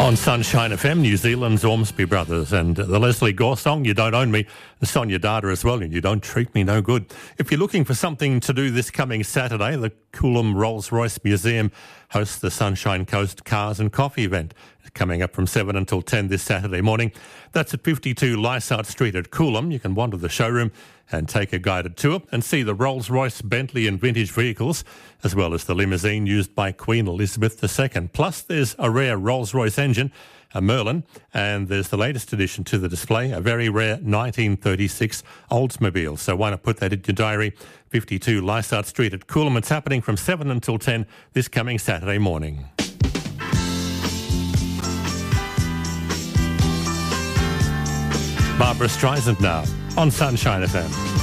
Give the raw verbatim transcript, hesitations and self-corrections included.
On Sunshine F M, New Zealand's Ormsby Brothers and the Leslie Gore song, You Don't Own Me, and Sonia Dada as well, and You Don't Treat Me No Good. If you're looking for something to do this coming Saturday, the Coolum Rolls-Royce Museum hosts the Sunshine Coast Cars and Coffee event. It's coming up from seven until ten this Saturday morning. That's at fifty-two Lysart Street at Coolum. You can wander the showroom and take a guided tour and see the Rolls-Royce, Bentley and vintage vehicles, as well as the limousine used by Queen Elizabeth the Second. Plus, there's a rare Rolls-Royce engine, a Merlin, and there's the latest addition to the display, a very rare nineteen thirty-six Oldsmobile. So why not put that in your diary? fifty-two Lysart Street at Coolum. It's happening from seven until ten this coming Saturday morning. Barbara Streisand now on Sunshine F M.